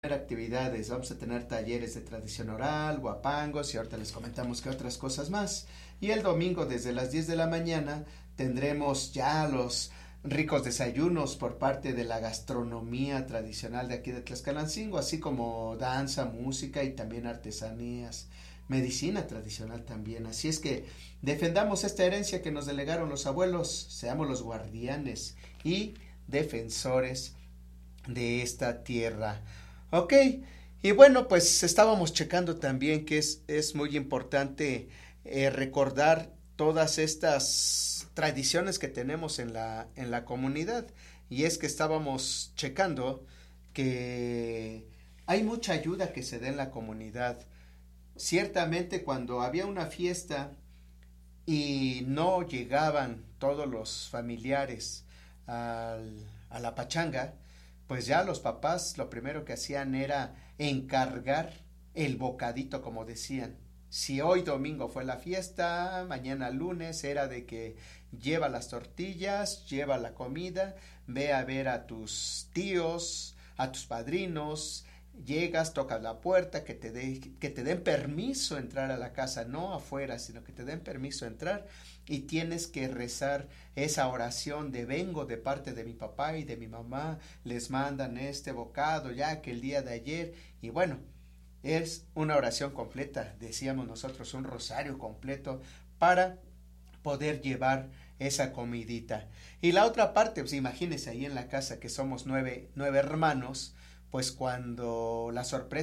actividades, vamos a tener talleres de tradición oral, guapangos y ahorita les comentamos que otras cosas más. Y el domingo desde las 10 de la mañana tendremos ya los ricos desayunos por parte de la gastronomía tradicional de aquí de Tlaxcalancingo, así como danza, música y también artesanías, medicina tradicional también. Así es que defendamos esta herencia que nos delegaron los abuelos, seamos los guardianes y defensores de esta tierra. Ok, y bueno, pues estábamos checando también que es muy importante recordar todas estas tradiciones que tenemos en la comunidad, y es que estábamos checando que hay mucha ayuda que se da en la comunidad. Ciertamente cuando había una fiesta y no llegaban todos los familiares a la pachanga, pues ya los papás lo primero que hacían era encargar el bocadito, como decían. Si hoy domingo fue la fiesta, mañana lunes era de que lleva las tortillas, lleva la comida, ve a ver a tus tíos, a tus padrinos, llegas, tocas la puerta, que te den permiso entrar a la casa, no afuera, sino que te den permiso entrar, y tienes que rezar esa oración de vengo de parte de mi papá y de mi mamá, les mandan este bocado ya que el día de ayer, y bueno, es una oración completa, decíamos nosotros, un rosario completo para poder llevar esa comidita. Y la otra parte, pues imagínense ahí en la casa que somos nueve hermanos, pues cuando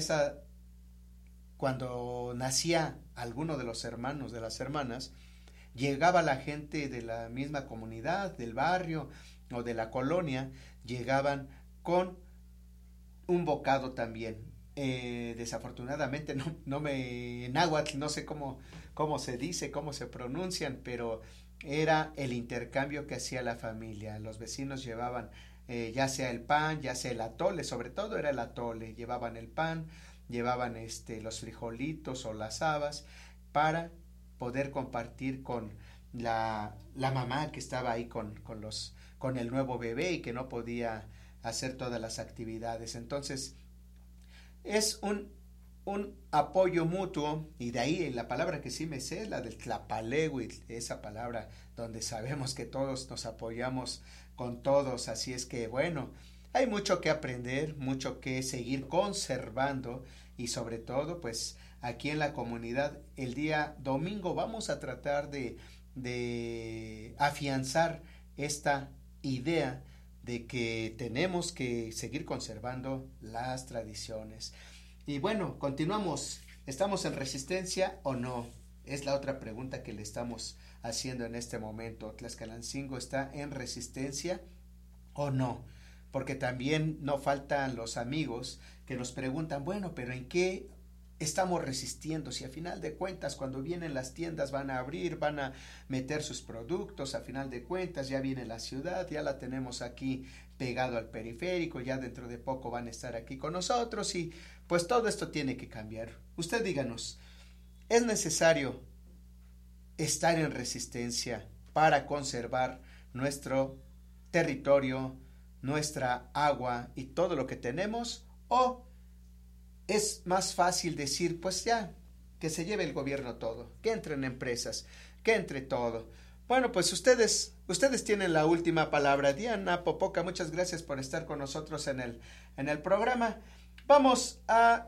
nacía alguno de los hermanos, de las hermanas, llegaba la gente de la misma comunidad, del barrio o de la colonia, llegaban con un bocado también. Desafortunadamente en náhuatl no sé cómo se dice, cómo se pronuncian, pero era el intercambio que hacía la familia. Los vecinos llevaban ya sea el pan, ya sea el atole, sobre todo era el atole, llevaban el pan, llevaban los frijolitos o las habas para poder compartir con la mamá que estaba ahí con el nuevo bebé y que no podía hacer todas las actividades. Entonces es un apoyo mutuo, y de ahí la palabra que sí me sé es la del tlapalehuitl, esa palabra donde sabemos que todos nos apoyamos con todos. Así es que bueno, hay mucho que aprender, mucho que seguir conservando, y sobre todo pues aquí en la comunidad el día domingo vamos a tratar de afianzar esta idea de que tenemos que seguir conservando las tradiciones. Y bueno, continuamos. ¿Estamos en resistencia o no? Es la otra pregunta que le estamos haciendo en este momento. ¿Tlaxcalancingo está en resistencia o no? Porque también no faltan los amigos que nos preguntan, bueno, pero ¿en qué estamos resistiendo? Si a final de cuentas cuando vienen las tiendas van a abrir, van a meter sus productos, a final de cuentas ya viene la ciudad, ya la tenemos aquí pegado al periférico, ya dentro de poco van a estar aquí con nosotros, y pues todo esto tiene que cambiar. Usted díganos, ¿es necesario estar en resistencia para conservar nuestro territorio, nuestra agua y todo lo que tenemos? ¿O es más fácil decir, pues ya, que se lleve el gobierno todo, que entren empresas, que entre todo? Bueno, pues ustedes tienen la última palabra. Diana Popoca, muchas gracias por estar con nosotros en el programa. Vamos a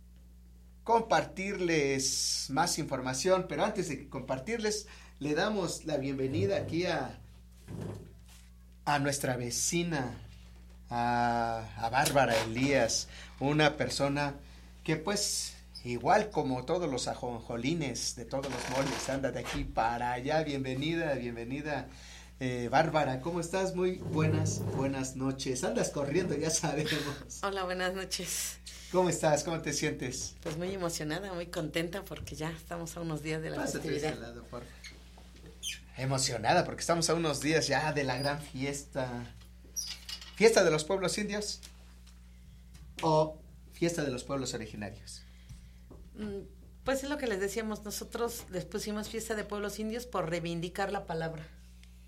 compartirles más información, pero antes de compartirles, le damos la bienvenida aquí a nuestra vecina, a Bárbara Elías, una persona que pues igual como todos los ajonjolines de todos los moles anda de aquí para allá. Bienvenida Bárbara, ¿cómo estás? Muy buenas noches. Andas corriendo, ya sabemos. Hola, buenas noches. ¿Cómo estás? ¿Cómo te sientes? Pues muy emocionada, muy contenta porque ya estamos a unos días de la festividad. Este lado, por favor. Emocionada porque estamos a unos días ya de la gran fiesta. ¿Fiesta de los pueblos indios o fiesta de los pueblos originarios? Pues es lo que les decíamos, nosotros les pusimos fiesta de pueblos indios por reivindicar la palabra.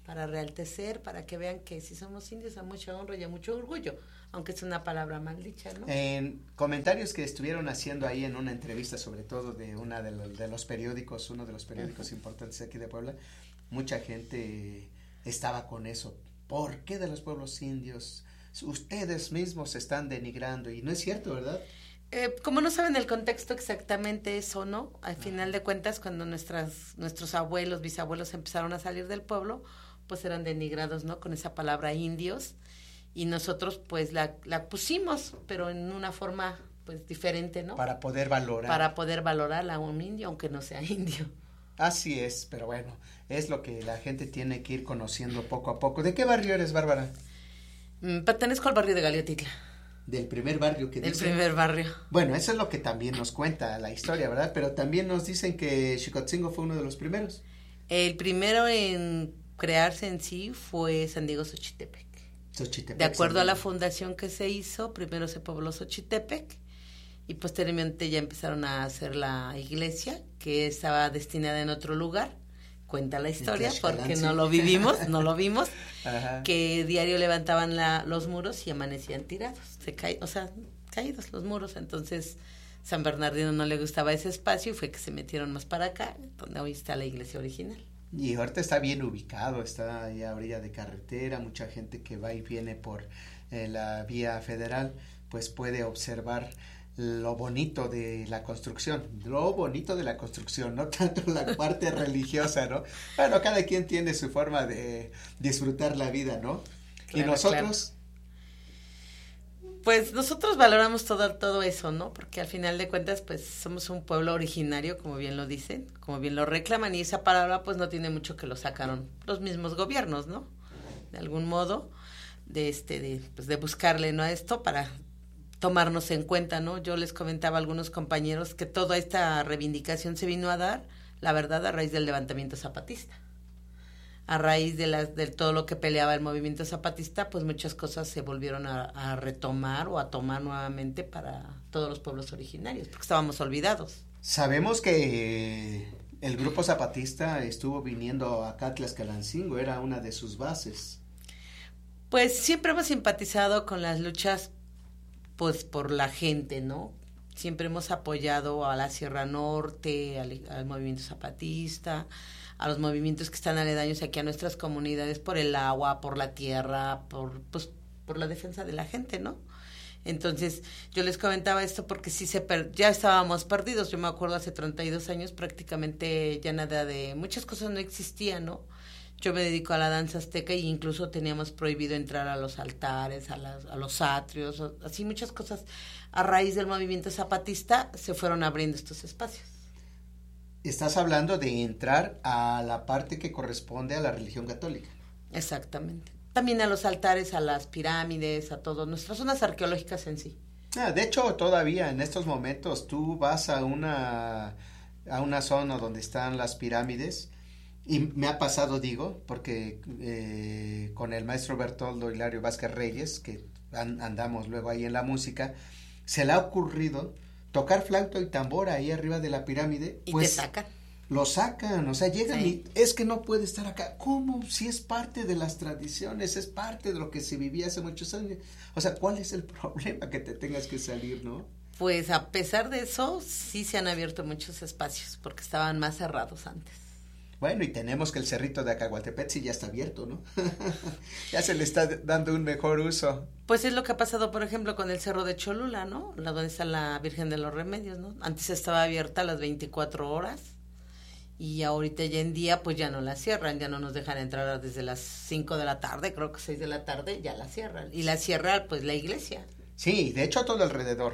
para realtecer, para que vean que si somos indios a mucha honra y a mucho orgullo, aunque es una palabra mal dicha, ¿no? En comentarios que estuvieron haciendo ahí en una entrevista, sobre todo de una de los periódicos, uno de los periódicos importantes aquí de Puebla, mucha gente estaba con eso. ¿Por qué de los pueblos indios? Ustedes mismos se están denigrando, y no es cierto, ¿verdad? Como no saben el contexto exactamente eso, ¿no? Al final de cuentas, cuando nuestros abuelos, bisabuelos empezaron a salir del pueblo, pues eran denigrados, ¿no? Con esa palabra indios, y nosotros pues la pusimos, pero en una forma pues diferente, ¿no? Para poder valorar. Para poder valorar a un indio, aunque no sea indio. Así es, pero bueno, es lo que la gente tiene que ir conociendo poco a poco. ¿De qué barrio eres, Bárbara? Pertenezco al barrio de Galeotitla. Del primer barrio que Del dice. primer barrio. Bueno, eso es lo que también nos cuenta la historia, ¿verdad? Pero también nos dicen que Xicotzingo fue uno de los primeros. El primero en crearse en sí fue San Diego Xochitepec. Xochitepec. De acuerdo a la fundación que se hizo, primero se pobló Xochitepec y posteriormente ya empezaron a hacer la iglesia, que estaba destinada en otro lugar. Cuenta la historia, porque no lo vivimos, Ajá. Que diario levantaban los muros y amanecían tirados, caídos los muros. Entonces San Bernardino no le gustaba ese espacio y fue que se metieron más para acá, donde hoy está la iglesia original. Y ahorita está bien ubicado, está ahí a orilla de carretera, mucha gente que va y viene por la vía federal, pues puede observar lo bonito de la construcción, no tanto la parte religiosa, ¿no? Bueno, cada quien tiene su forma de disfrutar la vida, ¿no? Claro, y nosotros... Claro. Pues nosotros valoramos todo eso, ¿no? Porque al final de cuentas, pues somos un pueblo originario, como bien lo dicen, como bien lo reclaman, y esa palabra pues no tiene mucho que lo sacaron los mismos gobiernos, ¿no? De algún modo, de buscarle, ¿no? A esto para tomarnos en cuenta, ¿no? Yo les comentaba a algunos compañeros que toda esta reivindicación se vino a dar, la verdad, a raíz del levantamiento zapatista. A raíz de todo lo que peleaba el movimiento zapatista, pues muchas cosas se volvieron a retomar o a tomar nuevamente para todos los pueblos originarios, porque estábamos olvidados. Sabemos que el grupo zapatista estuvo viniendo acá a Tlaxcalancingo, era una de sus bases. Pues siempre hemos simpatizado con las luchas pues por la gente, ¿no? Siempre hemos apoyado a la Sierra Norte, al movimiento zapatista, a los movimientos que están aledaños aquí a nuestras comunidades por el agua, por la tierra, por la defensa de la gente, ¿no? Entonces, yo les comentaba esto porque sí ya estábamos perdidos. Yo me acuerdo hace 32 años prácticamente ya nada muchas cosas no existían, ¿no? Yo me dedico a la danza azteca y incluso teníamos prohibido entrar a los altares, a los atrios, así muchas cosas. A raíz del movimiento zapatista se fueron abriendo estos espacios. Estás hablando de entrar a la parte que corresponde a la religión católica. Exactamente. También a los altares, a las pirámides, a todas nuestras zonas arqueológicas en sí. De hecho, todavía en estos momentos tú vas a una zona donde están las pirámides. Y me ha pasado, porque con el maestro Bertoldo Hilario Vázquez Reyes, que andamos luego ahí en la música, se le ha ocurrido tocar flauta y tambor ahí arriba de la pirámide. Y pues, te sacan. Lo sacan, o sea, llegan Sí. y es que no puede estar acá. ¿Cómo? Si es parte de las tradiciones, es parte de lo que se vivía hace muchos años. O sea, ¿cuál es el problema que te tengas que salir, no? Pues a pesar de eso, sí se han abierto muchos espacios, porque estaban más cerrados antes. Bueno, y tenemos que el cerrito de Acahuatepec sí ya está abierto, ¿no? Ya se le está dando un mejor uso. Pues es lo que ha pasado, por ejemplo, con el Cerro de Cholula, ¿no? Donde está la Virgen de los Remedios, ¿no? Antes estaba abierta a las 24 horas y ahorita ya en día pues ya no la cierran, ya no nos dejan entrar desde las 5 de la tarde, creo que 6 de la tarde ya la cierran. Y la cierra pues la iglesia. Sí, de hecho todo alrededor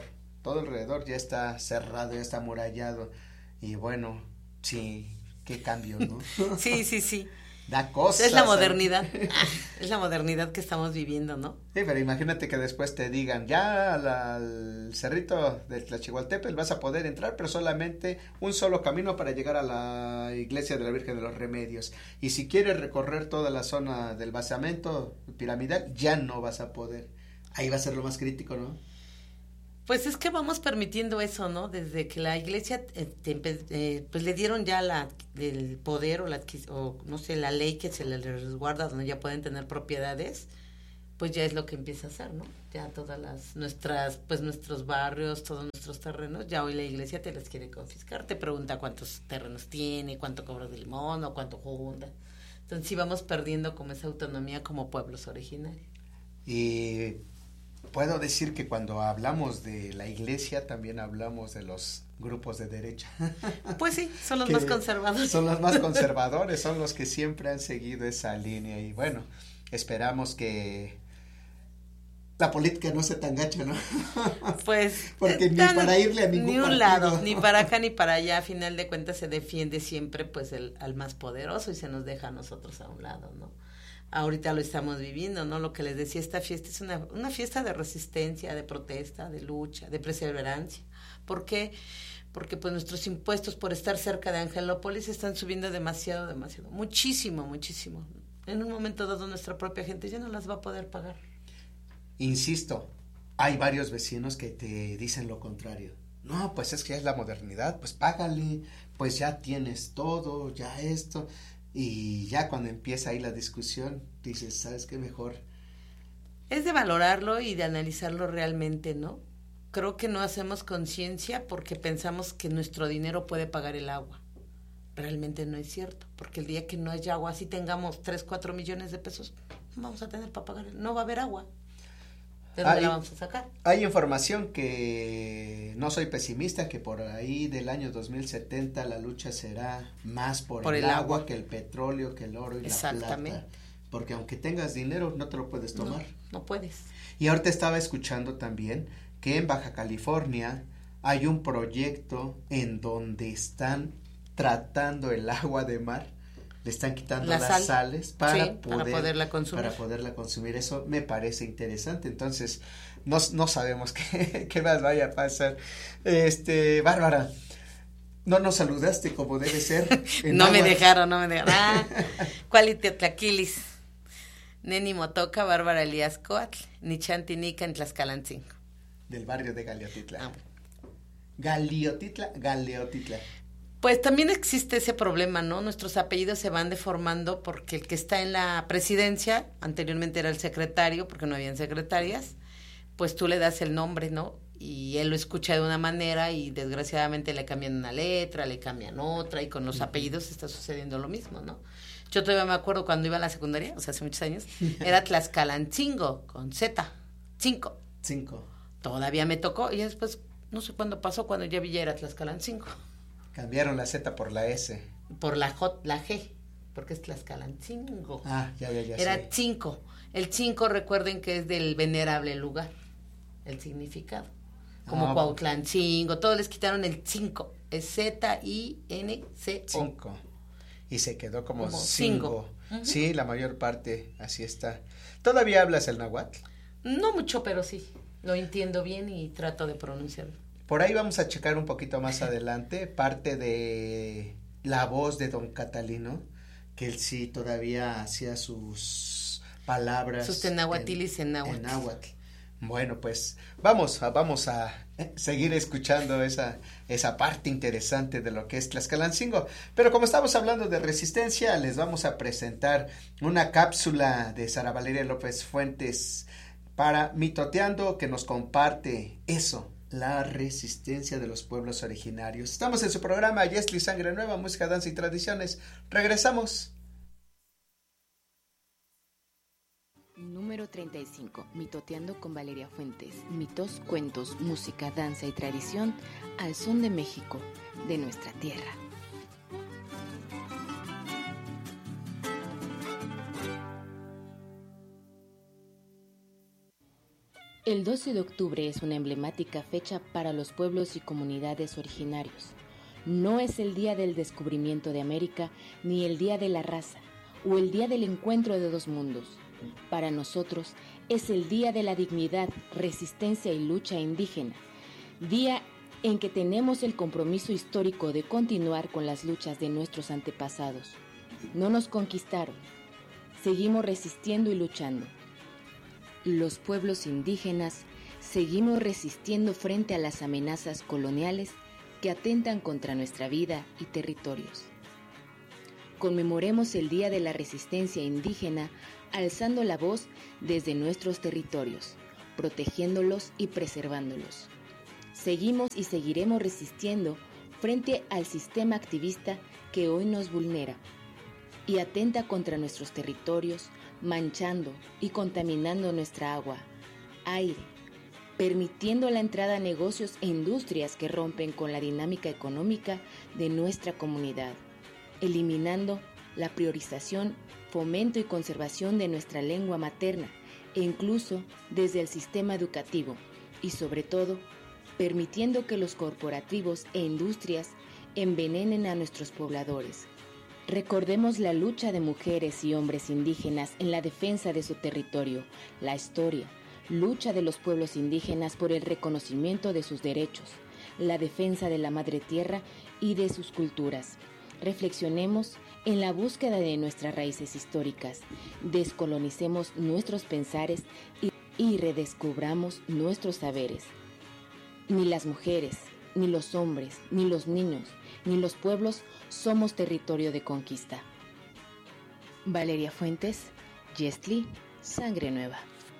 ya está cerrado, ya está amurallado. Y bueno, sí, qué cambio, ¿no? Sí. Da cosas. Es la modernidad, es la modernidad que estamos viviendo, ¿no? Sí, pero imagínate que después te digan, ya al cerrito del Tlachihualtepec vas a poder entrar, pero solamente un solo camino para llegar a la iglesia de la Virgen de los Remedios. Y si quieres recorrer toda la zona del basamento piramidal, ya no vas a poder. Ahí va a ser lo más crítico, ¿no? Pues es que vamos permitiendo eso, ¿no? Desde que la iglesia pues le dieron ya el poder o no sé, la ley que se les resguarda donde ya pueden tener propiedades, pues ya es lo que empieza a hacer, ¿no? Ya todas nuestros barrios, todos nuestros terrenos, ya hoy la iglesia te los quiere confiscar, te pregunta cuántos terrenos tiene, cuánto cobra de limón o cuánto junta. Entonces sí vamos perdiendo como esa autonomía como pueblos originarios. Y puedo decir que cuando hablamos de la iglesia también hablamos de los grupos de derecha. Pues sí, son los más conservadores. Son los más conservadores, son los que siempre han seguido esa línea y bueno, esperamos que la política no sea tan gacha, ¿no? Pues porque ni para irle a ningún ni un partido. lado, ni para acá ni para allá, a final de cuentas se defiende siempre pues al más poderoso y se nos deja a nosotros a un lado, ¿no? Ahorita lo estamos viviendo, ¿no? Lo que les decía, esta fiesta es una fiesta de resistencia, de protesta, de lucha, de perseverancia. ¿Por qué? Porque pues nuestros impuestos por estar cerca de Angelópolis están subiendo demasiado, muchísimo. En un momento dado nuestra propia gente ya no las va a poder pagar. Insisto, hay varios vecinos que te dicen lo contrario. No, pues es que es la modernidad, pues págale, pues ya tienes todo, ya esto. Y ya cuando empieza ahí la discusión, dices, ¿sabes qué mejor? Es de valorarlo y de analizarlo realmente, ¿no? Creo que no hacemos conciencia porque pensamos que nuestro dinero puede pagar el agua. Realmente no es cierto, porque el día que no haya agua, si tengamos 3, 4 millones de pesos, no vamos a tener para pagar, no va a haber agua. ¿De dónde la vamos a sacar? Hay información que no soy pesimista, que por ahí del año 2070 la lucha será más por el agua que el petróleo, que el oro y la plata. Porque aunque tengas dinero, no te lo puedes tomar. No puedes. Y ahorita estaba escuchando también que en Baja California hay un proyecto en donde están tratando el agua de mar, le están quitando las sales para poderla consumir. Eso me parece interesante. Entonces, no sabemos qué más vaya a pasar. Bárbara, no nos saludaste como debe ser. No me dejaron. Cualititlaquilis, Neni Motoca, Bárbara Elías Coatl, Nichantinica en Tlaxcalancingo. Del barrio de Galeotitla. Galeotitla. Pues también existe ese problema, ¿no? Nuestros apellidos se van deformando porque el que está en la presidencia, anteriormente era el secretario, porque no habían secretarias, pues tú le das el nombre, ¿no? Y él lo escucha de una manera y desgraciadamente le cambian una letra, le cambian otra, y con los apellidos está sucediendo lo mismo, ¿no? Yo todavía me acuerdo cuando iba a la secundaria, o sea, hace muchos años, era Tlaxcalancingo, con Z, 5. Todavía me tocó, y después, no sé cuándo pasó, cuando ya vi ya era Tlaxcalancingo. Cambiaron la Z por la S. Por la G, porque es Tlaxcalancingo. Ya. Era 5. El 5, recuerden que es del venerable lugar, el significado. Como Cuautlancingo, todos les quitaron el 5. Es Z-I-N-C-O. 5. Y se quedó como 5. Uh-huh. Sí, la mayor parte así está. ¿Todavía hablas el náhuatl? No mucho, pero sí. Lo entiendo bien y trato de pronunciarlo. Por ahí vamos a checar un poquito más adelante parte de la voz de don Catalino, que él sí todavía hacía sus palabras. Sus tenahuatilis en náhuatl. Bueno, pues vamos a seguir escuchando esa parte interesante de lo que es Tlaxcalancingo. Pero como estamos hablando de resistencia, les vamos a presentar una cápsula de Sara Valeria López Fuentes para Mitoteando, que nos comparte eso, la resistencia de los pueblos originarios. Estamos en su programa Yesli Sangre Nueva, Música, Danza y Tradiciones. Regresamos. Número 35. Mitoteando con Valeria Fuentes. Mitos, cuentos, música, danza y tradición al son de México, de nuestra tierra. El 12 de octubre es una emblemática fecha para los pueblos y comunidades originarios. No es el día del descubrimiento de América, ni el día de la raza, o el día del encuentro de dos mundos. Para nosotros es el día de la dignidad, resistencia y lucha indígena, día en que tenemos el compromiso histórico de continuar con las luchas de nuestros antepasados. No nos conquistaron, seguimos resistiendo y luchando. Los pueblos indígenas seguimos resistiendo frente a las amenazas coloniales que atentan contra nuestra vida y territorios. Conmemoremos el Día de la Resistencia Indígena alzando la voz desde nuestros territorios, protegiéndolos y preservándolos. Seguimos y seguiremos resistiendo frente al sistema activista que hoy nos vulnera y atenta contra nuestros territorios, manchando y contaminando nuestra agua, aire, permitiendo la entrada a negocios e industrias que rompen con la dinámica económica de nuestra comunidad, eliminando la priorización, fomento y conservación de nuestra lengua materna e incluso desde el sistema educativo y sobre todo permitiendo que los corporativos e industrias envenenen a nuestros pobladores. Recordemos la lucha de mujeres y hombres indígenas en la defensa de su territorio, la historia, lucha de los pueblos indígenas por el reconocimiento de sus derechos, la defensa de la madre tierra y de sus culturas. Reflexionemos en la búsqueda de nuestras raíces históricas, descolonicemos nuestros pensares y redescubramos nuestros saberes. Ni las mujeres, ni los hombres, ni los niños, ni los pueblos somos territorio de conquista. Valeria Fuentes, Yestli, Sangre Nueva.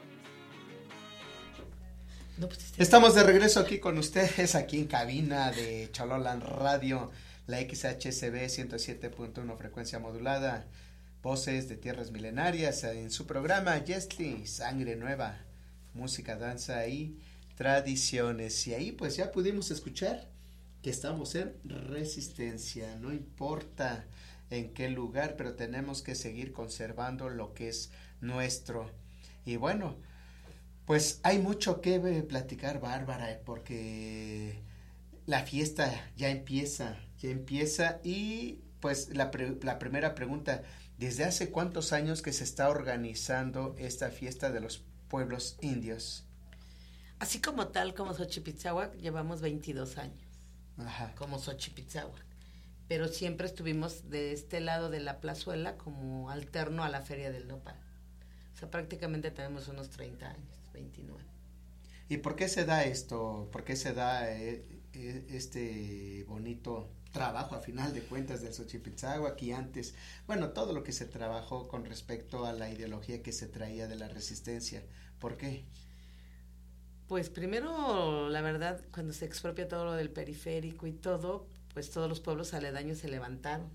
Estamos de regreso aquí con ustedes, aquí en cabina de Chololan Radio, la XHSB 107.1 frecuencia modulada, voces de tierras milenarias, en su programa Yestli, Sangre Nueva, música, danza y tradiciones. Y ahí pues ya pudimos escuchar que estamos en resistencia, no importa en qué lugar, pero tenemos que seguir conservando lo que es nuestro. Y bueno, pues hay mucho que platicar, Bárbara, porque la fiesta ya empieza y pues la primera pregunta, ¿desde hace cuántos años que se está organizando esta fiesta de los pueblos indios? Así como tal, como Xochipitzáhuac, llevamos 22 años. Ajá. Como Xochipitzáhuac. Pero siempre estuvimos de este lado de la plazuela como alterno a la Feria del Nopal. O sea, prácticamente tenemos unos 30 años, 29. ¿Y por qué se da esto? ¿Por qué se da este bonito trabajo a final de cuentas del Xochipitzáhuac y antes? Bueno, todo lo que se trabajó con respecto a la ideología que se traía de la resistencia. ¿Por qué? Pues primero, la verdad, cuando se expropia todo lo del periférico y todo, pues todos los pueblos aledaños se levantaron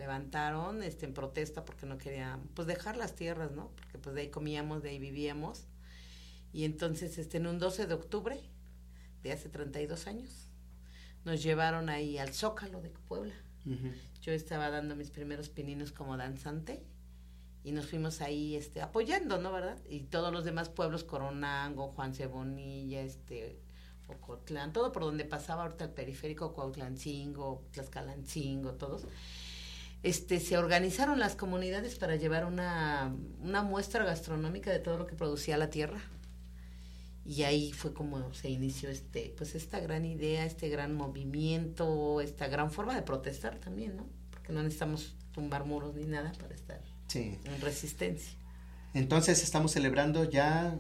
en protesta porque no querían, pues dejar las tierras, ¿no? Porque pues de ahí comíamos, de ahí vivíamos. Y entonces, en un 12 de octubre de hace 32 años, nos llevaron ahí al Zócalo de Puebla. Uh-huh. Yo estaba dando mis primeros pininos como danzante y nos fuimos ahí apoyando, ¿no? ¿Verdad? Y todos los demás pueblos, Coronango, Juan Cebonilla, Ocotlán, todo por donde pasaba ahorita el periférico, Cuautlancingo, Tlaxcalancingo, todos, se organizaron las comunidades para llevar una muestra gastronómica de todo lo que producía la tierra. Y ahí fue como se inició pues esta gran idea, este gran movimiento, esta gran forma de protestar también, ¿no? Porque no necesitamos tumbar muros ni nada para estar en resistencia. Entonces estamos celebrando ya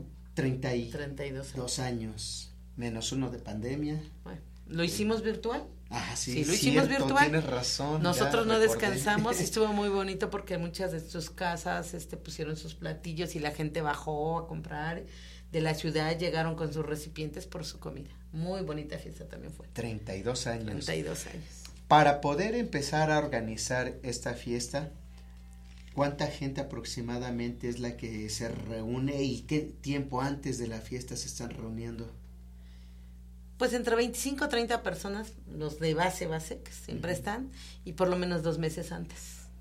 32 años, menos uno de pandemia. Bueno, ¿lo hicimos virtual? Ah, sí, lo hicimos virtual. Tienes razón. Nosotros no descansamos y estuvo muy bonito porque muchas de sus casas pusieron sus platillos y la gente bajó a comprar. De la ciudad llegaron con sus recipientes por su comida. Muy bonita fiesta también fue. 32 años. 32 años. Para poder empezar a organizar esta fiesta, ¿cuánta gente aproximadamente es la que se reúne y qué tiempo antes de la fiesta se están reuniendo? Pues entre 25 o 30 personas, los de base, que siempre están, y por lo menos 2 meses antes.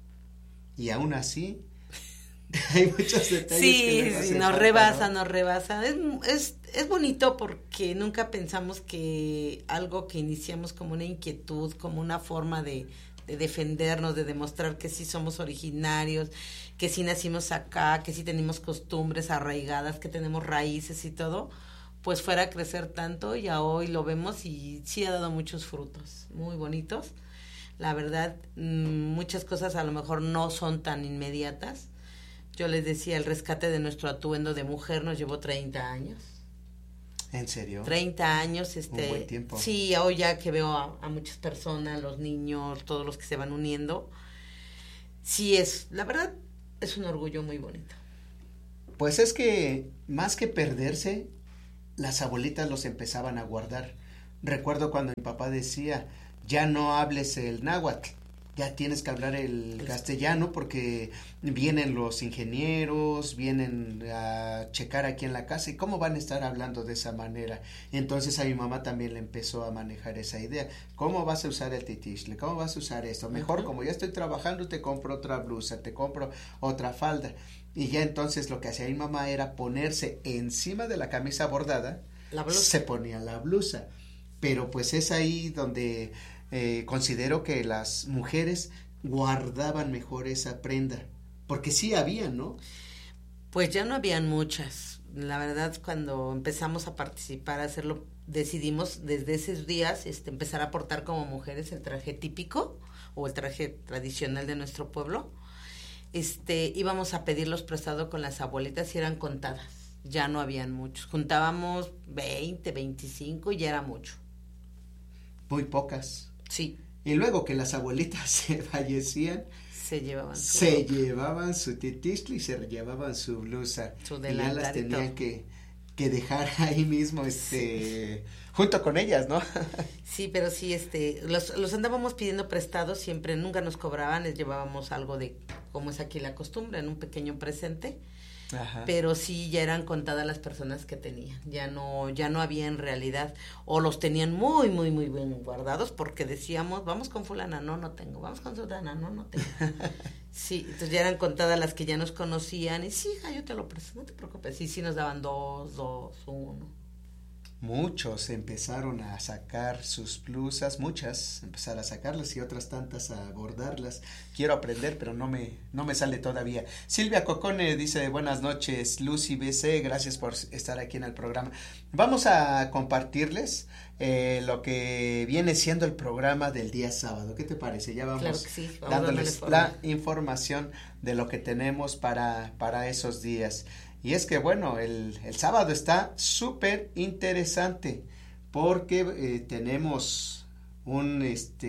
Y aún así, hay muchos detalles que nos rebasa. Es bonito porque nunca pensamos que algo que iniciamos como una inquietud, como una forma de defendernos, de demostrar que sí somos originarios, que sí nacimos acá, que sí tenemos costumbres arraigadas, que tenemos raíces y todo, pues fuera a crecer tanto, y a hoy lo vemos y sí ha dado muchos frutos muy bonitos. La verdad, muchas cosas a lo mejor no son tan inmediatas. Yo les decía, el rescate de nuestro atuendo de mujer nos llevó 30 años. ¿En serio? 30 años, Un buen tiempo. Sí, hoy ya que veo a muchas personas, los niños, todos los que se van uniendo, sí la verdad, es un orgullo muy bonito. Pues es que, más que perderse, las abuelitas los empezaban a guardar. Recuerdo cuando mi papá decía, ya no hables el náhuatl, ya tienes que hablar el castellano porque vienen los ingenieros, vienen a checar aquí en la casa y cómo van a estar hablando de esa manera. Entonces a mi mamá también le empezó a manejar esa idea. ¿Cómo vas a usar el titisle? ¿Cómo vas a usar esto? Mejor, como ya estoy trabajando, te compro otra blusa, te compro otra falda. Y ya entonces lo que hacía mi mamá era ponerse encima de la camisa bordada, La blusa. se ponía la blusa. Pero pues es ahí donde considero que las mujeres guardaban mejor esa prenda, porque sí había, ¿no? Pues ya no habían muchas. La verdad, cuando empezamos a participar, a hacerlo, decidimos desde esos días empezar a portar como mujeres el traje típico o el traje tradicional de nuestro pueblo. Íbamos a pedirlos prestado con las abuelitas y eran contadas. Ya no habían muchos. Juntábamos 20, 25 y ya era mucho. Muy pocas. Sí. Y luego que las abuelitas se fallecían, se llevaban su titisli y se llevaban su blusa. Su y ya las tenían todo. que dejar ahí mismo, junto con ellas, ¿no? Sí, pero sí, los andábamos pidiendo prestados siempre, nunca nos cobraban, les llevábamos algo de, como es aquí la costumbre, en un pequeño presente. Ajá. Pero sí ya eran contadas las personas que tenían, ya no había en realidad, o los tenían muy, muy, muy bien guardados porque decíamos, vamos con fulana, no tengo, vamos con sultana, no tengo. Sí, entonces ya eran contadas las que ya nos conocían y sí, hija, yo te lo presto, no te preocupes, sí nos daban 2, 1. Muchos empezaron a sacar sus blusas, muchas empezaron a sacarlas y otras tantas a bordarlas. Quiero aprender, pero no me sale todavía. Silvia Cocone dice, buenas noches, Lucy BC, gracias por estar aquí en el programa. Vamos a compartirles lo que viene siendo el programa del día sábado. ¿Qué te parece? Ya vamos, claro que sí, dándoles la información de lo que tenemos para esos días. Y es que bueno, el sábado está súper interesante porque tenemos un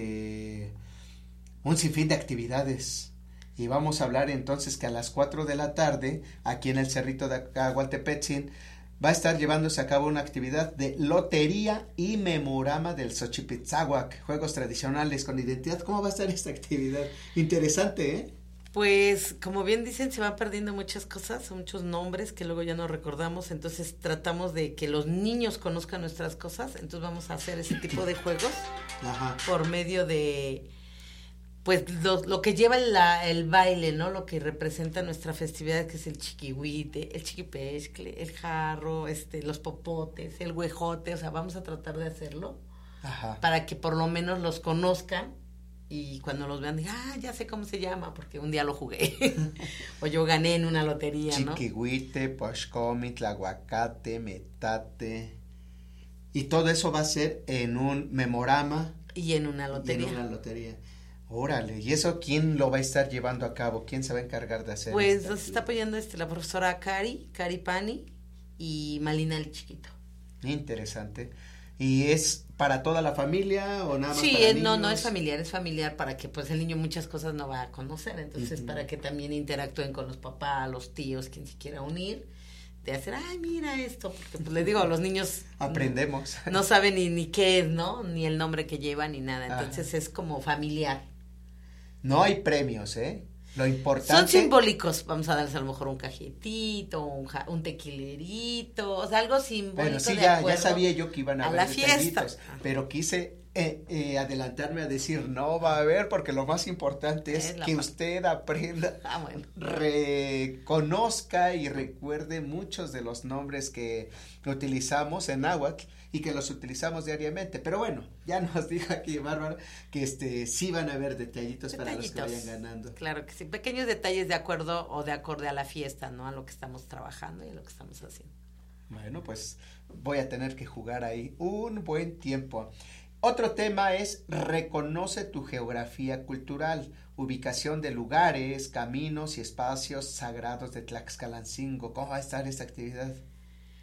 sinfín de actividades y vamos a hablar entonces que a las 4 de la tarde aquí en el Cerrito de Agualtepetzin va a estar llevándose a cabo una actividad de lotería y memorama del Xochipitzáhuac, juegos tradicionales con identidad. ¿Cómo va a estar esta actividad? Interesante, ¿eh? Pues, como bien dicen, se van perdiendo muchas cosas, muchos nombres que luego ya no recordamos, entonces tratamos de que los niños conozcan nuestras cosas, entonces vamos a hacer ese tipo de juegos. Ajá. Por medio de, pues, lo que lleva el baile, ¿no? Lo que representa nuestra festividad, que es el chiquihuite, el chiquipexcle, el jarro, los popotes, el huejote, o sea, vamos a tratar de hacerlo. Ajá. Para que por lo menos los conozcan. Y cuando los vean, digan, ya sé cómo se llama, porque un día lo jugué. O yo gané en una lotería, ¿no? Chiquihuite, poxcomitl, aguacate, metate. Y todo eso va a ser en un memorama. Y en una lotería. Órale, ¿y eso quién lo va a estar llevando a cabo? ¿Quién se va a encargar de hacer? Pues nos está apoyando la profesora Cari Pani y Malina el Chiquito. Interesante. ¿Y es para toda la familia o nada más sí, para niños? No es familiar para que pues el niño muchas cosas no va a conocer, entonces para que también interactúen con los papás, los tíos, quien se quiera unir, de hacer, ay, mira esto, porque pues les digo, a los niños aprendemos. No saben ni qué es, ¿no? Ni el nombre que lleva, ni nada, entonces es como familiar. No hay premios, ¿eh? Lo importante... Son simbólicos, vamos a darles a lo mejor un cajetito, un tequilerito, o sea, algo simbólico. Bueno, sí, de ya sabía yo que iban a haber la fiesta. Pero quise adelantarme a decir, no va a haber, porque lo más importante es que usted aprenda, reconozca y recuerde muchos de los nombres que utilizamos en náhuatl y que los utilizamos diariamente. Pero bueno, ya nos dijo aquí Bárbara que sí van a haber detallitos para los que vayan ganando. Claro que sí, pequeños detalles de acuerdo o de acorde a la fiesta, ¿no? A lo que estamos trabajando y a lo que estamos haciendo. Bueno, pues voy a tener que jugar ahí un buen tiempo. Otro tema es reconoce tu geografía cultural, ubicación de lugares, caminos y espacios sagrados de Tlaxcalancingo. ¿Cómo va a estar esta actividad?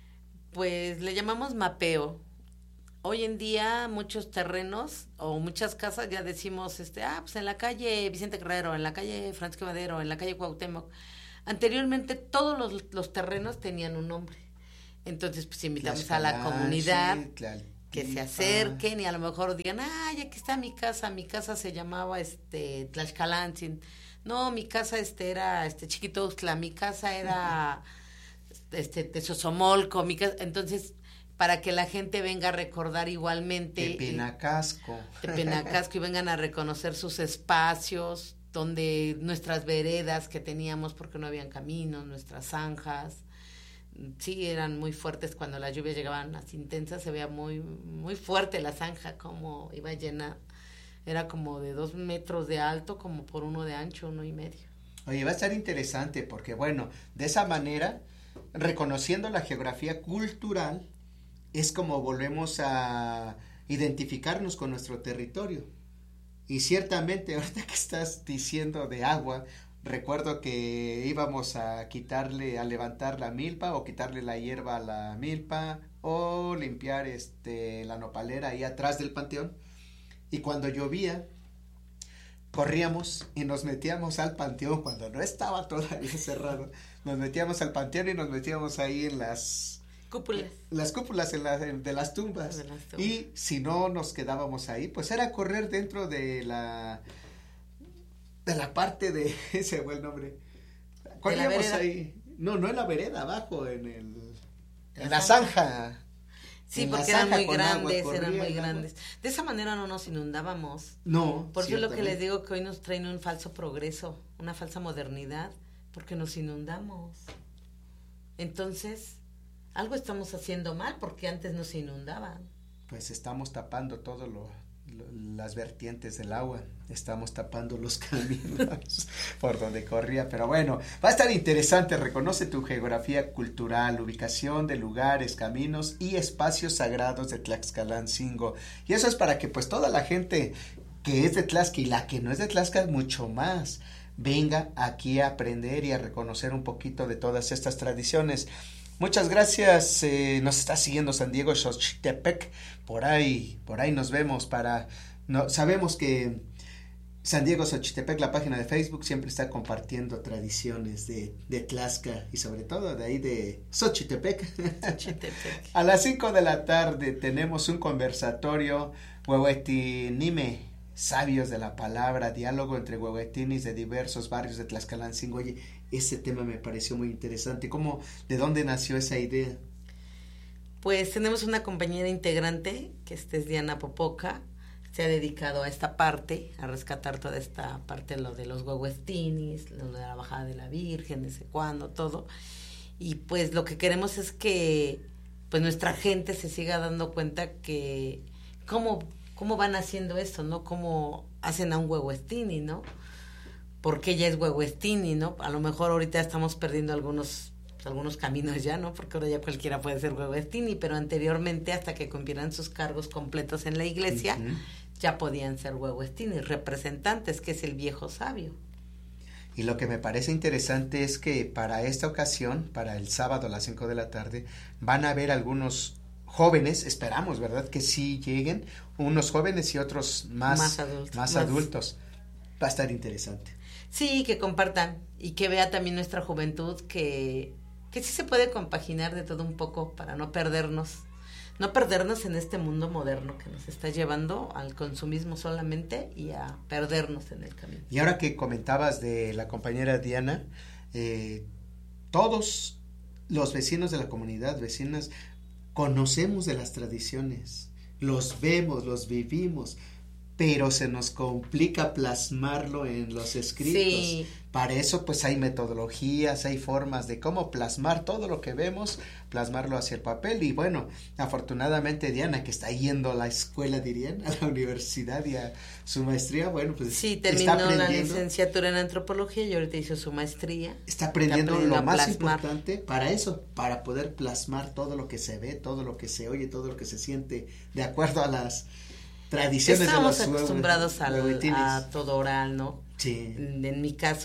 Pues le llamamos mapeo. Hoy en día muchos terrenos o muchas casas ya decimos, pues en la calle Vicente Guerrero, en la calle Francisco Madero, en la calle Cuauhtémoc. Anteriormente todos los terrenos tenían un nombre. Entonces pues invitamos a la comunidad que se acerquen y a lo mejor digan, ay, aquí está mi casa se llamaba Tlaxcalantzin. No, mi casa era Chiquitouxtla, mi casa era Tezozomolco, entonces para que la gente venga a recordar igualmente Tepenacasco y vengan a reconocer sus espacios, donde nuestras veredas que teníamos porque no habían caminos, nuestras zanjas, sí eran muy fuertes cuando las lluvias llegaban así intensas, se veía muy, muy fuerte la zanja, como iba llena, era como de 2 metros de alto, como por 1 de ancho, 1.5. Oye, va a estar interesante porque bueno, de esa manera, reconociendo la geografía cultural, es como volvemos a identificarnos con nuestro territorio. Y ciertamente, ahorita que estás diciendo de agua, recuerdo que íbamos a levantar la milpa o quitarle la hierba a la milpa o limpiar la nopalera ahí atrás del panteón. Y cuando llovía, corríamos y nos metíamos al panteón cuando no estaba todavía cerrado. Nos metíamos al panteón y nos metíamos ahí en las cúpulas de las tumbas. Y si no nos quedábamos ahí, pues era correr dentro de la parte de ese fue el nombre. Corríamos ahí. No en la vereda, abajo en la zanja. Sí, porque eran muy grandes, De esa manera no nos inundábamos. No. Por eso es lo que les digo, que hoy nos traen un falso progreso, una falsa modernidad, porque nos inundamos. Entonces, algo estamos haciendo mal, porque antes no se inundaban. Pues estamos tapando todo las vertientes del agua, estamos tapando los caminos por donde corría, pero bueno, va a estar interesante. Reconoce tu geografía cultural, ubicación de lugares, caminos y espacios sagrados de Tlaxcalancingo, y eso es para que pues toda la gente que es de Tlaxcala y la que no es de Tlaxcala mucho más, venga aquí a aprender y a reconocer un poquito de todas estas tradiciones. Muchas gracias, nos está siguiendo San Diego Xochitepec, por ahí nos vemos sabemos que San Diego Xochitepec, la página de Facebook, siempre está compartiendo tradiciones de Tlaxcala y sobre todo de ahí de Xochitepec. A las 5 de la tarde tenemos un conversatorio, Huehuetinime, sabios de la palabra, diálogo entre huehuetinis de diversos barrios de Tlaxcalancingo. Oye, ese tema me pareció muy interesante. ¿De dónde nació esa idea? Pues tenemos una compañera integrante, que es Diana Popoca, se ha dedicado a esta parte, a rescatar toda esta parte, lo de los huehuetinis, lo de la bajada de la Virgen, desde cuándo, todo. Y pues lo que queremos es que pues nuestra gente se siga dando cuenta que cómo van haciendo esto, ¿no? Cómo hacen a un huehuetini, ¿no? Porque ella es huehuetini, ¿no? A lo mejor ahorita estamos perdiendo algunos caminos ya, ¿no? Porque ahora ya cualquiera puede ser huehuetini, pero anteriormente, hasta que cumplieran sus cargos completos en la iglesia, ya podían ser huehuetini, representantes, que es el viejo sabio. Y lo que me parece interesante es que para esta ocasión, para el sábado a las 5 de la tarde, van a haber algunos jóvenes, esperamos, ¿verdad? Que sí lleguen, unos jóvenes y otros más adultos. Va a estar interesante. Sí, que compartan y que vea también nuestra juventud que sí se puede compaginar de todo un poco para no perdernos en este mundo moderno que nos está llevando al consumismo solamente y a perdernos en el camino. Y ahora que comentabas de la compañera Diana, todos los vecinos de la comunidad, vecinas, conocemos de las tradiciones, los vemos, los vivimos, pero se nos complica plasmarlo en los escritos. Sí. Para eso pues hay metodologías, hay formas de cómo plasmar todo lo que vemos, plasmarlo hacia el papel. Y bueno, afortunadamente Diana, que está yendo a la escuela, dirían, a la universidad y a su maestría, bueno, pues sí, terminó la licenciatura en antropología y ahorita hizo su maestría. Está aprendiendo lo más importante para eso, para poder plasmar todo lo que se ve, todo lo que se oye, todo lo que se siente, de acuerdo a las tradiciones. Estamos acostumbrados a todo oral, ¿no? Sí. En mi caso,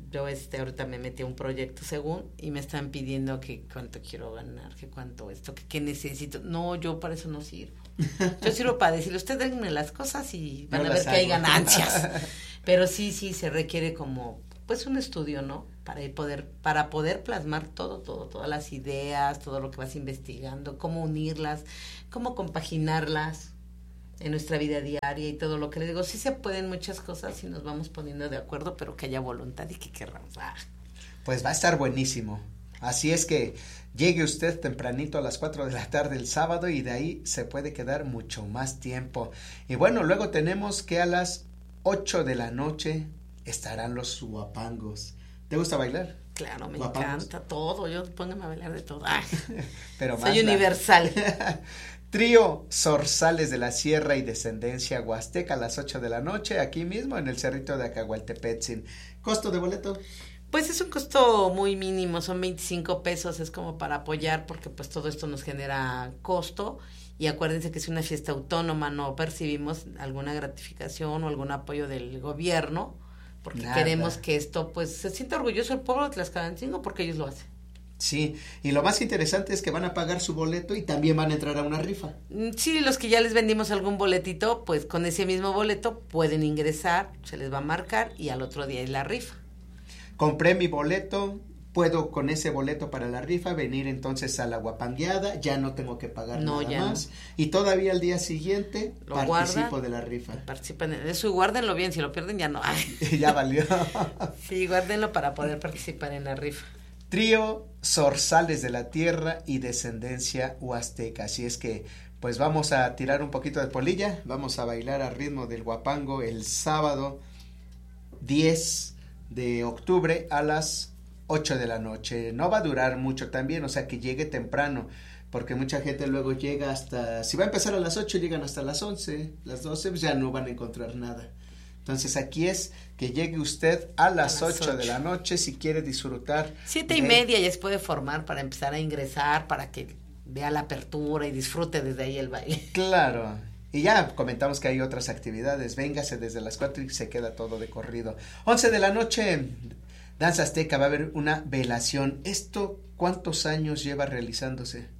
yo ahorita me metí a un proyecto según y me están pidiendo que cuánto quiero ganar, que cuánto esto, que qué necesito. No, yo para eso no sirvo. Yo sirvo para decirle, usted denme las cosas y van a ver que hay ganancias. Pero sí se requiere como pues un estudio, ¿no? Para poder plasmar todas las ideas, todo lo que vas investigando, cómo unirlas, cómo compaginarlas en nuestra vida diaria y todo lo que les digo. Sí se pueden muchas cosas si nos vamos poniendo de acuerdo, pero que haya voluntad y que querramos. Pues va a estar buenísimo. Así es que llegue usted tempranito a las 4 de la tarde el sábado y de ahí se puede quedar mucho más tiempo. Y bueno, luego tenemos que a las 8 de la noche estarán los guapangos. ¿Te gusta bailar? Claro, me encanta todo. Yo póngame a bailar de todo. Pero soy universal. Trío Zorzales de la Sierra y Descendencia Huasteca a las 8 de la noche, aquí mismo en el Cerrito de Acahualtepetzin. ¿Costo de boleto? Pues es un costo muy mínimo, son 25 pesos, es como para apoyar porque pues todo esto nos genera costo y acuérdense que es una fiesta autónoma, no percibimos alguna gratificación o algún apoyo del gobierno porque queremos que esto pues se sienta orgulloso el pueblo de Tlaxcalancingo porque ellos lo hacen. Sí, y lo más interesante es que van a pagar su boleto y también van a entrar a una rifa. Sí, los que ya les vendimos algún boletito, pues con ese mismo boleto pueden ingresar, se les va a marcar y al otro día es la rifa. Compré mi boleto, puedo con ese boleto para la rifa venir entonces a la guapangueada, ya no tengo que pagar nada más. No. Y todavía al día siguiente participo de la rifa. Participan en eso y guárdenlo bien, si lo pierden ya no. Ya valió. Sí, guárdenlo para poder participar en la rifa. Trío Zorzales de la Tierra y Descendencia Huasteca. Así es que pues vamos a tirar un poquito de polilla, vamos a bailar al ritmo del guapango el sábado 10 de octubre a las 8 de la noche. No va a durar mucho también, o sea que llegue temprano, porque mucha gente luego llega hasta, si va a empezar a las 8 llegan hasta las 11, las 12, pues ya no van a encontrar nada. Entonces aquí es que llegue usted a las 8 de la noche si quiere disfrutar. 7:30 ya se puede formar para empezar a ingresar, para que vea la apertura y disfrute desde ahí el baile. Claro, y ya comentamos que hay otras actividades, véngase desde las 4 y se queda todo de corrido. 11 de la noche, Danza Azteca, va a haber una velación. ¿Esto cuántos años lleva realizándose?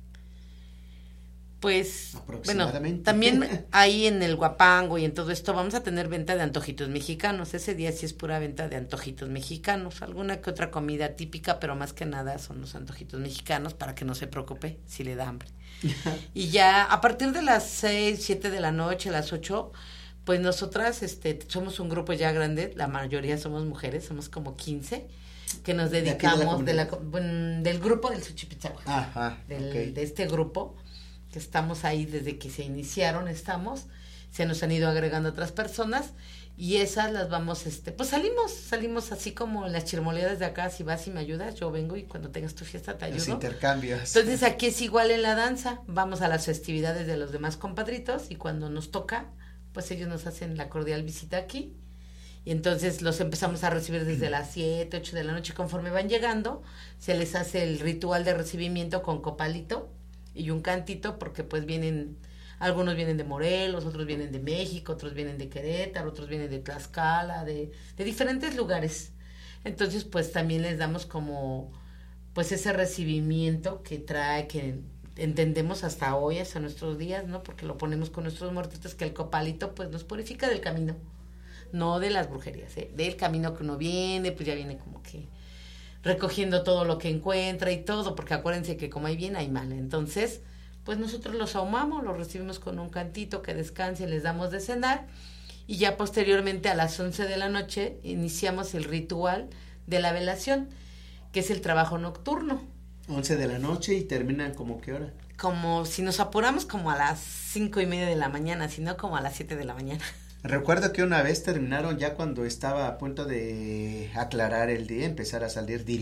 Pues, bueno, también ahí en el Guapango y en todo esto vamos a tener venta de antojitos mexicanos. Ese día sí es pura venta de antojitos mexicanos, alguna que otra comida típica, pero más que nada son los antojitos mexicanos para que no se preocupe si le da hambre. Y ya a partir de las 6, 7 de la noche, las 8, pues nosotras somos un grupo ya grande, la mayoría somos mujeres, somos como 15, que nos dedicamos del grupo del Xochipitzahua. Ajá, de este grupo. Que estamos ahí desde que se iniciaron, se nos han ido agregando otras personas y esas las vamos, pues salimos así como las chirmoleadas de acá, si vas y me ayudas, yo vengo y cuando tengas tu fiesta te ayudo. Los intercambios. Entonces aquí es igual en la danza, vamos a las festividades de los demás compadritos y cuando nos toca, pues ellos nos hacen la cordial visita aquí y entonces los empezamos a recibir desde las 7, 8 de la noche, conforme van llegando, se les hace el ritual de recibimiento con copalito y un cantito porque pues algunos vienen de Morelos, otros vienen de México, otros vienen de Querétaro, otros vienen de Tlaxcala, de diferentes lugares. Entonces pues también les damos como pues ese recibimiento que trae, que entendemos hasta hoy, hasta nuestros días, ¿no? Porque lo ponemos con nuestros muertitos, que el copalito pues nos purifica del camino, no de las brujerías, del camino que uno viene, pues ya viene como que recogiendo todo lo que encuentra y todo, porque acuérdense que como hay bien, hay mal. Entonces, pues nosotros los ahumamos, los recibimos con un cantito, que descansen, les damos de cenar, y ya posteriormente a las 11 de la noche iniciamos el ritual de la velación, que es el trabajo nocturno. 11 de la noche y terminan como qué hora? Como si nos apuramos como a las 5:30 de la mañana, si no como a las 7 de la mañana. Recuerdo que una vez terminaron ya cuando estaba a punto de aclarar el día, empezaba a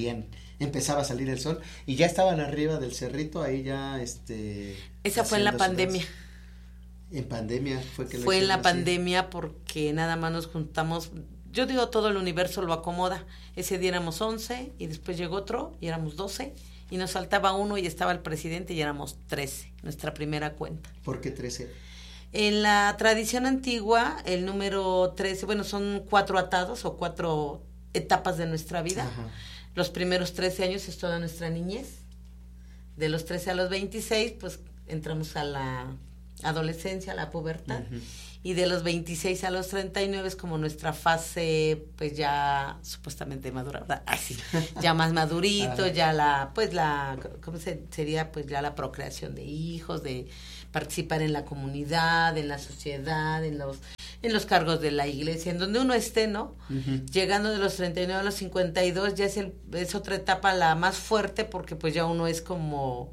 salir el sol y ya estaban arriba del cerrito, ahí ya Esa fue en la pandemia. En pandemia fue que fue en la pandemia porque nada más nos juntamos, yo digo todo el universo lo acomoda, ese día éramos 11 y después llegó otro y éramos 12 y nos faltaba uno y estaba el presidente y éramos 13, nuestra primera cuenta. ¿Por qué 13? En la tradición antigua, el número 13, bueno, son 4 atados o 4 etapas de nuestra vida. Ajá. Los primeros 13 años es toda nuestra niñez. De los 13 a los 26, pues entramos a la adolescencia, a la pubertad. Uh-huh. Y de los 26 a los 39 es como nuestra fase, pues ya supuestamente madura, ¿verdad? Así, ya más madurito, ya ¿cómo sería? Pues ya la procreación de hijos, de participar en la comunidad, en la sociedad, en los cargos de la iglesia, en donde uno esté, ¿no? Uh-huh. Llegando de los 39 a los 52 ya es otra etapa la más fuerte, porque pues ya uno es como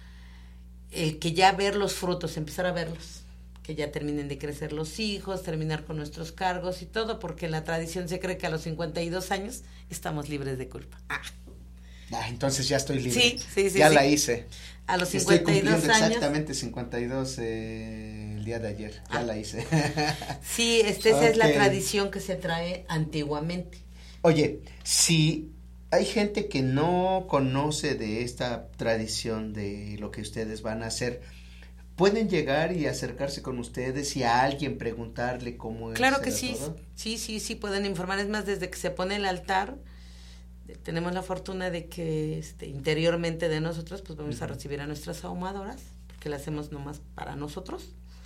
el que ya ver los frutos, empezar a verlos, que ya terminen de crecer los hijos, terminar con nuestros cargos y todo, porque en la tradición se cree que a los 52 años estamos libres de culpa. Entonces ya estoy libre. Sí. Ya la hice. A los 52 años. Exactamente 52 el día de ayer. Ya la hice. Sí, esa es la tradición que se trae antiguamente. Oye, si hay gente que no conoce de esta tradición de lo que ustedes van a hacer, ¿pueden llegar y acercarse con ustedes y a alguien preguntarle cómo es? Claro que sí, todo? Sí, pueden informar. Es más, desde que se pone el altar, tenemos la fortuna de que interiormente de nosotros, pues vamos a recibir a nuestras ahumadoras, porque la hacemos nomás para nosotros.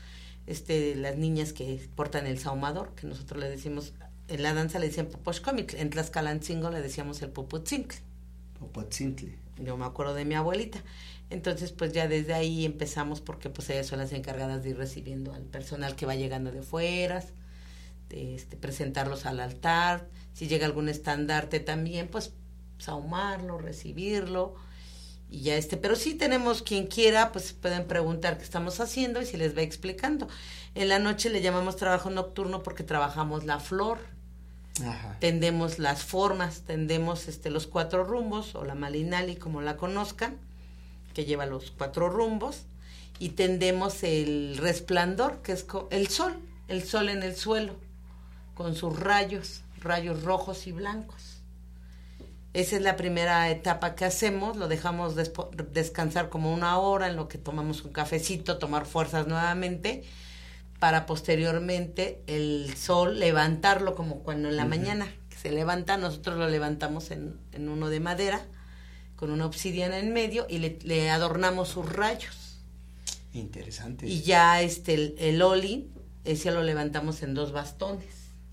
Las niñas que portan el sahumador, que nosotros le decimos, en la danza le decían Popoxcomitl, en Tlaxcalancingo le decíamos el Popotzintli. Popotzintli. Yo me acuerdo de mi abuelita. Entonces, pues ya desde ahí empezamos, porque pues ellas son las encargadas de ir recibiendo al personal que va llegando de fuera, de presentarlos al altar. Si llega algún estandarte también, pues sahumarlo, recibirlo, y ya pero sí tenemos, quien quiera, pues pueden preguntar qué estamos haciendo y se les va explicando. En la noche le llamamos trabajo nocturno porque trabajamos la flor. Ajá. Tendemos las formas, tendemos los 4 rumbos, o la malinali como la conozcan, que lleva los 4 rumbos, y tendemos el resplandor, que es el sol en el suelo, con sus rayos rojos y blancos. Esa es la primera etapa que hacemos, lo dejamos descansar como 1 hora, en lo que tomamos un cafecito, tomar fuerzas nuevamente, para posteriormente el sol levantarlo, como cuando en la mañana que se levanta, nosotros lo levantamos en uno de madera, con una obsidiana en medio, y le adornamos sus rayos. Interesante. Y ya el oli, ese lo levantamos en 2 bastones.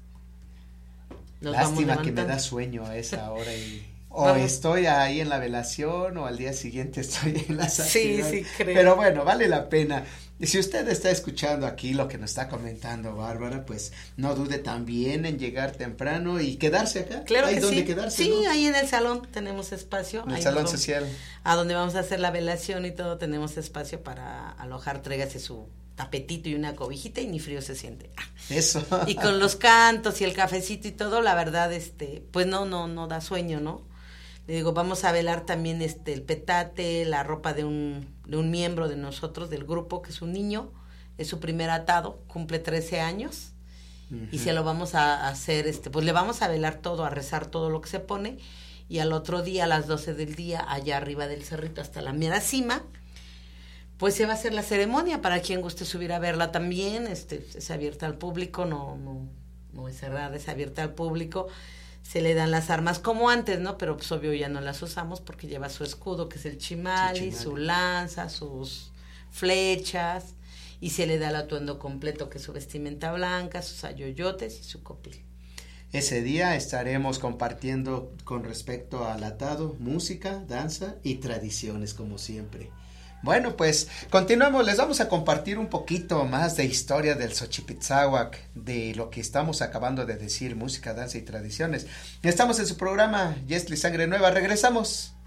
Lástima que me da sueño a esa hora o estoy ahí en la velación o al día siguiente estoy en las actividades. Sí, creo. Pero bueno, vale la pena. Y si usted está escuchando aquí lo que nos está comentando Bárbara, pues no dude también en llegar temprano y quedarse acá. Claro ¿Hay que dónde sí. quedarse? Sí, ¿no? ahí en el salón tenemos espacio. En el salón social. A donde vamos a hacer la velación y todo, tenemos espacio para alojar. Tráigase su tapetito y una cobijita y ni frío se siente. Eso. Y con los cantos y el cafecito y todo, la verdad, pues no da sueño, ¿no? Le digo, vamos a velar también el petate, la ropa de un miembro de nosotros, del grupo, que es un niño, es su primer atado, cumple 13 años, y se lo vamos a hacer, pues le vamos a velar todo, a rezar todo lo que se pone, y al otro día, a las 12 del día, allá arriba del cerrito, hasta la mera cima, pues se va a hacer la ceremonia, para quien guste subir a verla también, es abierta al público, no es cerrada, es abierta al público. Se le dan las armas como antes, ¿no? Pero pues obvio ya no las usamos porque lleva su escudo, que es el chimali, su lanza, sus flechas, y se le da el atuendo completo, que es su vestimenta blanca, sus ayoyotes y su copil. Ese día estaremos compartiendo con respecto al atado, música, danza y tradiciones, como siempre. Bueno, pues continuamos, les vamos a compartir un poquito más de historia del Xochipitzáhuac, de lo que estamos acabando de decir, música, danza y tradiciones. Estamos en su programa Yesli Sangre Nueva, regresamos.